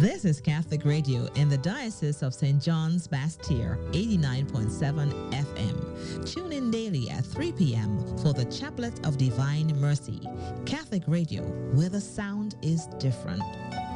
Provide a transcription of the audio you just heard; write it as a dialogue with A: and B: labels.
A: This is Catholic Radio in the Diocese of St. John's Bastille, 89.7 FM. Tune in daily at 3 p.m. for the Chaplet of Divine Mercy. Catholic Radio, where the sound is different.